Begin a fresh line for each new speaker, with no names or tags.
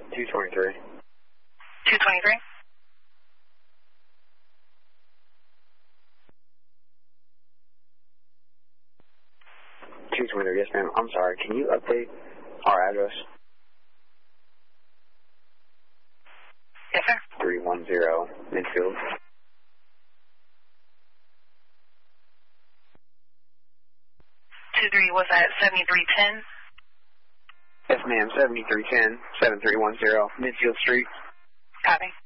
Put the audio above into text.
223.
223?
Yes, ma'am. I'm sorry. Can you update our address?
Yes, sir.
310 Midfield.
Was that 7310?
Yes, ma'am. 7310 7310 Midfield Street.
Copy.